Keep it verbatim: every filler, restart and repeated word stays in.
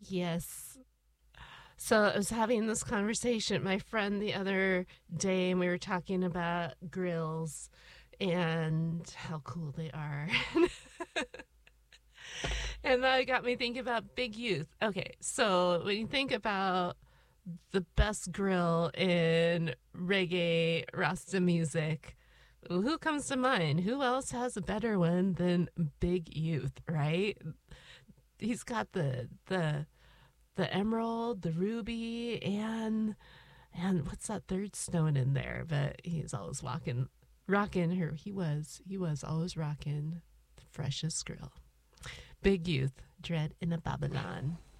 Yes. So I was having this conversation with my friend the other day, and we were talking about grills and how cool they are. And that got me thinking about Big Youth. Okay, so when you think about the best grill in reggae Rasta music, who comes to mind? Who else has a better one than Big Youth, right? He's got the the the emerald, the ruby, and and what's that third stone in there? But he's always walking, rocking her. He was he was always rocking the freshest grill. Big Youth, Dread in a Babylon.